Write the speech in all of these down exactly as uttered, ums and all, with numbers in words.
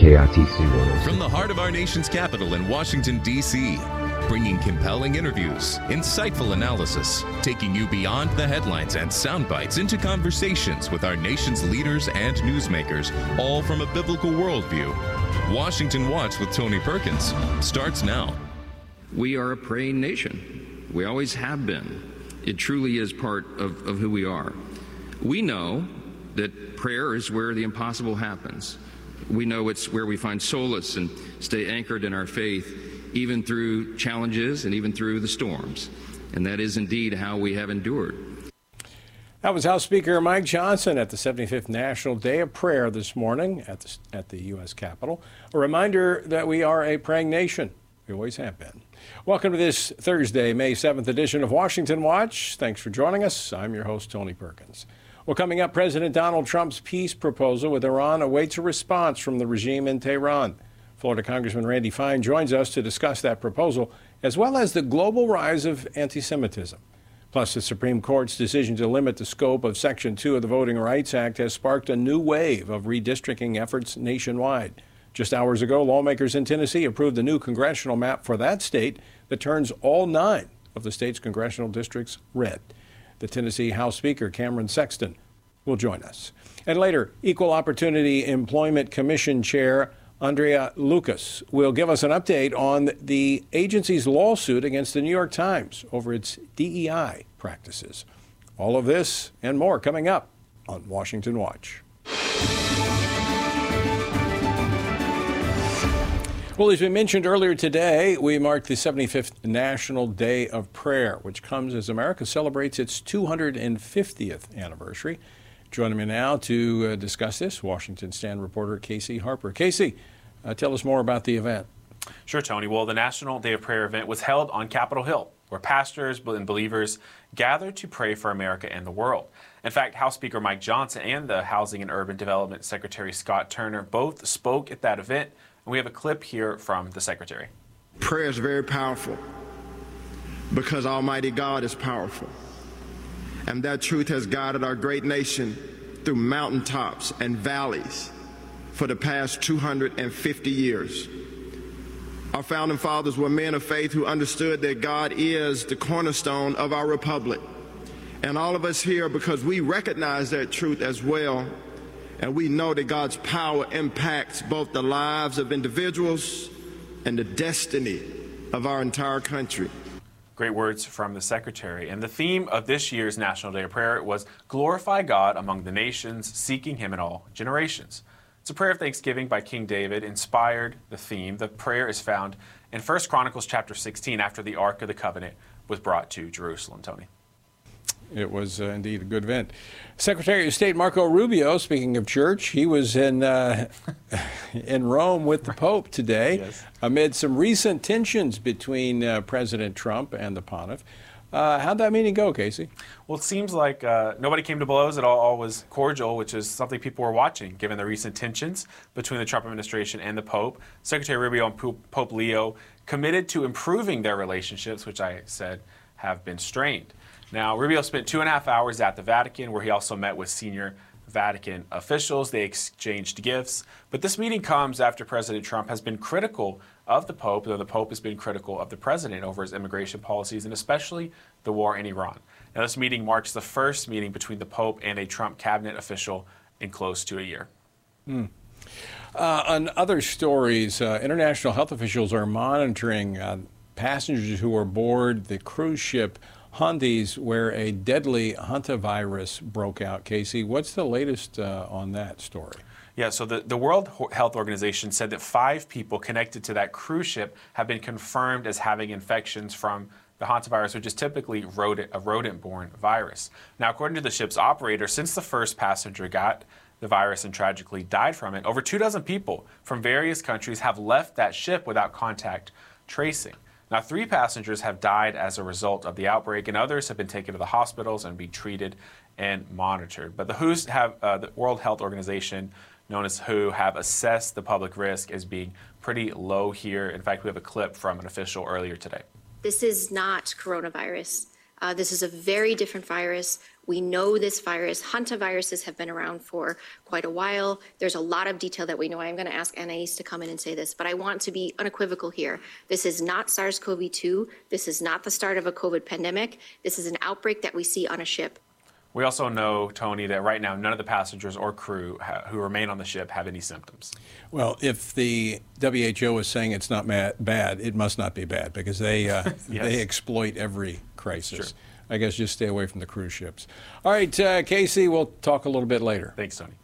K I T C one oh six. From the heart of our nation's capital in Washington, D C, bringing compelling interviews, insightful analysis, taking you beyond the headlines and sound bites into conversations with our nation's leaders and newsmakers, all from a biblical worldview. Washington Watch with Tony Perkins starts now. We are a praying nation. We always have been. It truly is part of, of who we are. We know that prayer is where the impossible happens. We know it's where we find solace and stay anchored in our faith, even through challenges and even through the storms. And that is indeed how we have endured. That was House Speaker Mike Johnson at the seventy-fifth National Day of Prayer this morning at the, at the U S Capitol. A reminder that we are a praying nation. We always have been. Welcome to this Thursday, May seventh edition of Washington Watch. Thanks for joining us. I'm your host, Tony Perkins. Well, coming up, President Donald Trump's peace proposal with Iran awaits a response from the regime in Tehran. Florida Congressman Randy Fine joins us to discuss that proposal, as well as the global rise of anti-Semitism. Plus, the Supreme Court's decision to limit the scope of Section two of the Voting Rights Act has sparked a new wave of redistricting efforts nationwide. Just hours ago, lawmakers in Tennessee approved a new congressional map for that state that turns all nine of the state's congressional districts red. The Tennessee House Speaker, Cameron Sexton, will join us. And later, Equal Opportunity Employment Commission Chair Andrea Lucas will give us an update on the agency's lawsuit against the New York Times over its D E I practices. All of this and more coming up on Washington Watch. Well, as we mentioned earlier today, we marked the seventy-fifth National Day of Prayer, which comes as America celebrates its two hundred fiftieth anniversary. Joining me now to uh, discuss this, Washington Stand reporter Casey Harper. Casey, uh, tell us more about the event. Sure, Tony. Well, the National Day of Prayer event was held on Capitol Hill, where pastors and believers gathered to pray for America and the world. In fact, House Speaker Mike Johnson and the Housing and Urban Development Secretary Scott Turner both spoke at that event, and we have a clip here from the Secretary. Prayer is very powerful because Almighty God is powerful. And that truth has guided our great nation through mountaintops and valleys for the past two hundred fifty years. Our founding fathers were men of faith who understood that God is the cornerstone of our republic. And all of us here, because we recognize that truth as well, and we know that God's power impacts both the lives of individuals and the destiny of our entire country. Great words from the Secretary. And the theme of this year's National Day of Prayer was Glorify God among the nations, seeking Him in all generations. It's a prayer of thanksgiving by King David inspired the theme. The prayer is found in First Chronicles chapter sixteen after the Ark of the Covenant was brought to Jerusalem, Tony. It was uh, indeed a good event. Secretary of State Marco Rubio, speaking of church, he was in uh, in Rome with the Pope today, yes, amid some recent tensions between uh, President Trump and the Pontiff. Uh, how'd that meeting go, Casey? Well, it seems like uh, nobody came to blows. It all, all was cordial, which is something people were watching, given the recent tensions between the Trump administration and the Pope. Secretary Rubio and Pope Leo committed to improving their relationships, which I said have been strained. Now, Rubio spent two and a half hours at the Vatican, where he also met with senior Vatican officials. They exchanged gifts. But this meeting comes after President Trump has been critical of the Pope, though the Pope has been critical of the president over his immigration policies and especially the war in Iran. Now, this meeting marks the first meeting between the Pope and a Trump cabinet official in close to a year. Hmm. Uh, on other stories, uh, international health officials are monitoring uh, passengers who are aboard the cruise ship Hondi's, where a deadly hantavirus broke out. Casey, what's the latest uh, on that story? Yeah, so the, the World Health Organization said that five people connected to that cruise ship have been confirmed as having infections from the hantavirus, which is typically rodent, a rodent-borne virus. Now, according to the ship's operator, since the first passenger got the virus and tragically died from it, over two dozen people from various countries have left that ship without contact tracing. Now, three passengers have died as a result of the outbreak, and others have been taken to the hospitals and be treated and monitored. But the W Ho's have, uh, the World Health Organization, known as W H O, have assessed the public risk as being pretty low here. In fact, we have a clip from an official earlier today. This is not coronavirus. Uh, this is a very different virus. We know this virus. Hantaviruses have been around for quite a while. There's a lot of detail that we know. I'm going to ask Anais to come in and say this, but I want to be unequivocal here. This is not SARS CoV two. This is not the start of a COVID pandemic. This is an outbreak that we see on a ship. We also know, Tony, that right now none of the passengers or crew ha- who remain on the ship have any symptoms. Well, if the W H O is saying it's not ma- bad, it must not be bad because they uh, yes. they exploit every crisis. I guess just stay away from the cruise ships. All right, uh, Casey, we'll talk a little bit later. Thanks, Tony.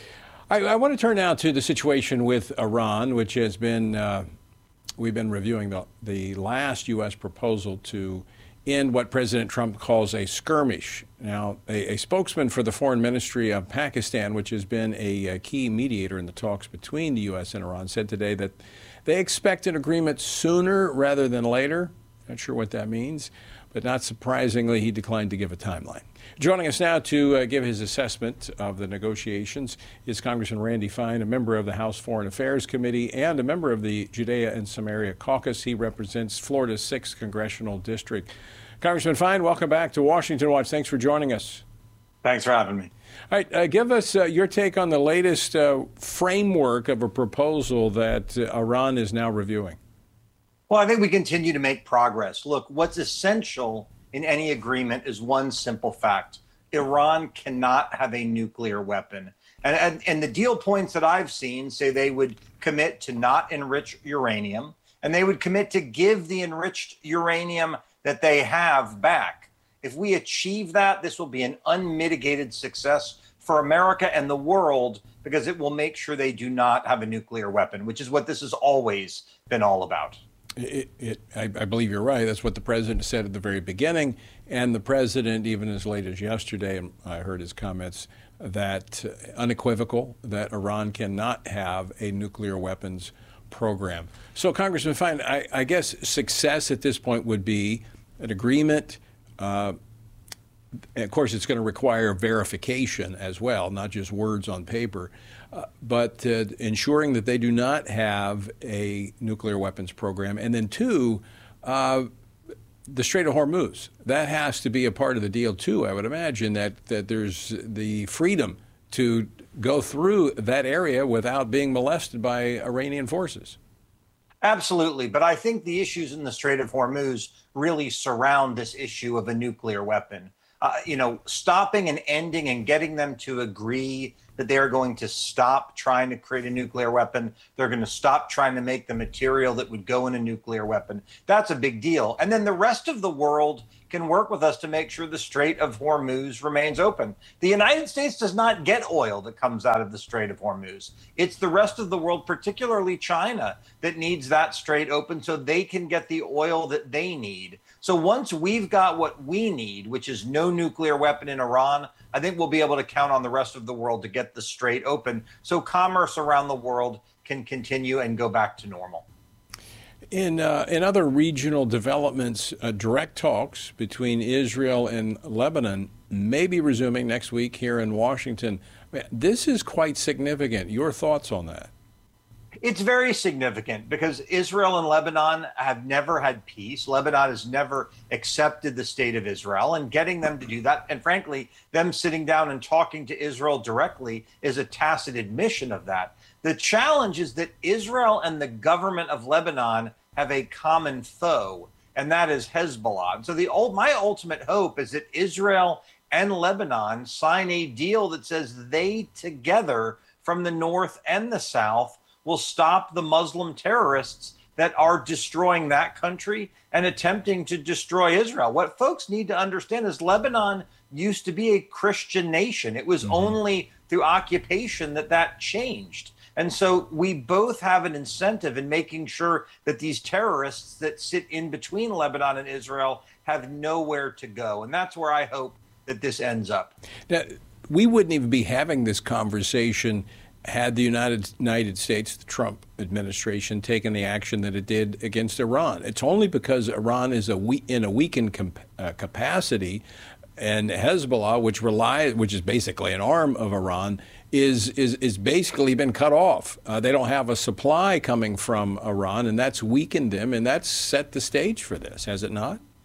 I, I want to turn now to the situation with Iran, which has been, uh, we've been reviewing the, the last U S proposal to end what President Trump calls a skirmish. Now, a, a spokesman for the Foreign Ministry of Pakistan, which has been a, a key mediator in the talks between the U S and Iran, said today that they expect an agreement sooner rather than later. Not sure what that means, but not surprisingly, he declined to give a timeline. Joining us now to uh, give his assessment of the negotiations is Congressman Randy Fine, a member of the House Foreign Affairs Committee and a member of the Judea and Samaria Caucus. He represents Florida's sixth Congressional District. Congressman Fine, welcome back to Washington Watch. Thanks for joining us. Thanks for having me. All right, uh, give us uh, your take on the latest uh, framework of a proposal that uh, Iran is now reviewing. Well, I think we continue to make progress. Look, what's essential in any agreement is one simple fact. Iran cannot have a nuclear weapon. And, and, and the deal points that I've seen say they would commit to not enrich uranium, and they would commit to give the enriched uranium that they have back. If we achieve that, this will be an unmitigated success for America and the world because it will make sure they do not have a nuclear weapon, which is what this has always been all about. It, it, I, I believe you're right. That's what the president said at the very beginning. And the president, even as late as yesterday, and I heard his comments, that uh, unequivocal that Iran cannot have a nuclear weapons program. So, Congressman Fine, I, I guess success at this point would be an agreement. Uh, of course, it's going to require verification as well, not just words on paper. Uh, but uh, ensuring that they do not have a nuclear weapons program. And then two, uh, the Strait of Hormuz. That has to be a part of the deal, too. I would imagine that, that there's the freedom to go through that area without being molested by Iranian forces. Absolutely. But I think the issues in the Strait of Hormuz really surround this issue of a nuclear weapon. Uh, you know, stopping and ending and getting them to agree that they're going to stop trying to create a nuclear weapon. They're going to stop trying to make the material that would go in a nuclear weapon. That's a big deal. And then the rest of the world can work with us to make sure the Strait of Hormuz remains open. The United States does not get oil that comes out of the Strait of Hormuz. It's the rest of the world, particularly China, that needs that strait open so they can get the oil that they need. So once we've got what we need, which is no nuclear weapon in Iran, I think we'll be able to count on the rest of the world to get the strait open so commerce around the world can continue and go back to normal. In, uh, in other regional developments, uh, direct talks between Israel and Lebanon may be resuming next week here in Washington. This is quite significant. Your thoughts on that? It's very significant because Israel and Lebanon have never had peace. Lebanon has never accepted the state of Israel, and getting them to do that, and frankly, them sitting down and talking to Israel directly is a tacit admission of that. The challenge is that Israel and the government of Lebanon have a common foe, and that is Hezbollah. So the old, my ultimate hope is that Israel and Lebanon sign a deal that says they together from the north and the south will stop the Muslim terrorists that are destroying that country and attempting to destroy Israel. What folks need to understand is Lebanon used to be a Christian nation. It was mm-hmm. only through occupation that that changed. And so we both have an incentive in making sure that these terrorists that sit in between Lebanon and Israel have nowhere to go. And that's where I hope that this ends up. Now, we wouldn't even be having this conversation had the United United States, the Trump administration, taken the action that it did against Iran. It's only because Iran is a we, in a weakened comp, uh, capacity, and Hezbollah, which relies, which is basically an arm of Iran, is is is basically been cut off. Uh, they don't have a supply coming from Iran, and that's weakened them, and that's set the stage for this, has it not?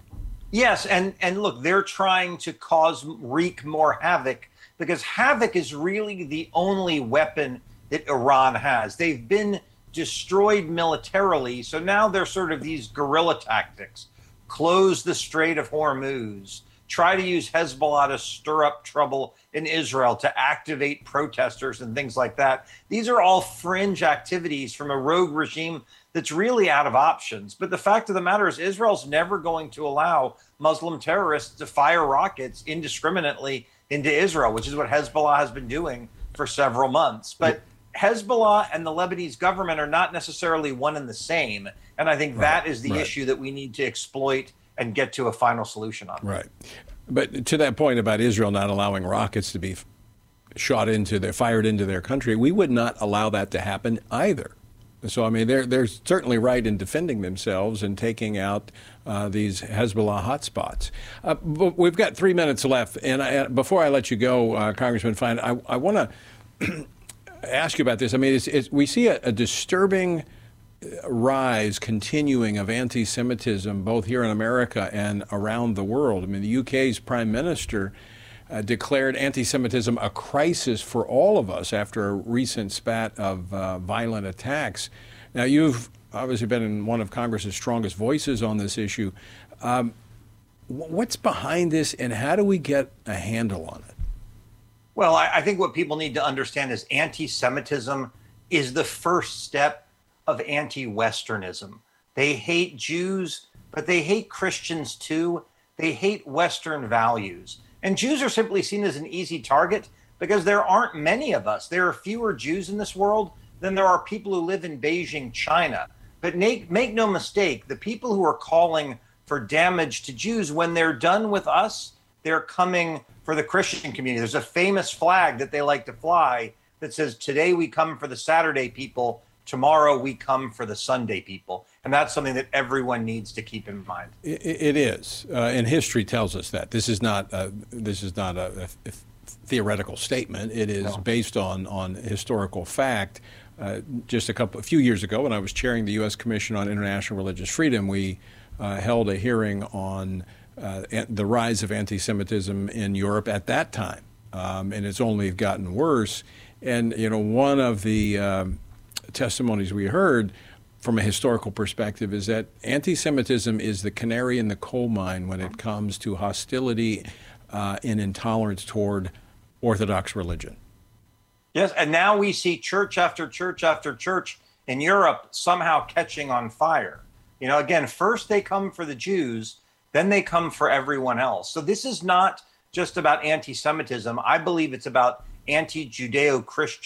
Yes, and and look, they're trying to cause wreak more havoc because havoc is really the only weapon that Iran has. They've been destroyed militarily, so now they're sort of these guerrilla tactics. Close the Strait of Hormuz, try to use Hezbollah to stir up trouble in Israel, to activate protesters and things like that. These are all fringe activities from a rogue regime that's really out of options. But the fact of the matter is Israel's never going to allow Muslim terrorists to fire rockets indiscriminately into Israel, which is what Hezbollah has been doing for several months. But Hezbollah and the Lebanese government are not necessarily one and the same. And I think right, that is the right. issue that we need to exploit and get to a final solution on. Right. But to that point about Israel not allowing rockets to be shot into their, fired into their country, we would not allow that to happen either. So, I mean, they're, they're certainly right in defending themselves and taking out uh, these Hezbollah hotspots. Uh, but we've got three minutes left. And I, before I let you go, uh, Congressman Fine, I, I want to ask you about this. I mean, it's, it's, we see a, a disturbing rise continuing of anti-Semitism both here in America and around the world. I mean, the U K's prime minister uh, declared anti-Semitism a crisis for all of us after a recent spat of uh, violent attacks. Now, you've obviously been in one of Congress's strongest voices on this issue. Um, what's behind this, and how do we get a handle on it? Well, I, I think what people need to understand is anti-Semitism is the first step of anti-Westernism. They hate Jews, but they hate Christians too. They hate Western values. And Jews are simply seen as an easy target because there aren't many of us. There are fewer Jews in this world than there are people who live in Beijing, China. But make, make no mistake, the people who are calling for damage to Jews, when they're done with us, they're coming for the Christian community. There's a famous flag that they like to fly that says, "Today we come for the Saturday people, tomorrow we come for the Sunday people." And that's something that everyone needs to keep in mind. It, it is, uh, and history tells us that. This is not a, this is not a, a theoretical statement. It is no. based on on historical fact. Uh, just a couple, a few years ago, when I was chairing the U S Commission on International Religious Freedom, we uh, held a hearing on uh, the rise of anti-Semitism in Europe at that time, um, and it's only gotten worse. And you know, one of the um, testimonies we heard from a historical perspective is that anti-Semitism is the canary in the coal mine when it comes to hostility uh, and intolerance toward Orthodox religion. Yes, and now we see church after church after church in Europe somehow catching on fire. You know, again, first they come for the Jews, then they come for everyone else. So this is not just about anti-Semitism. I believe it's about anti-Judeo-Christian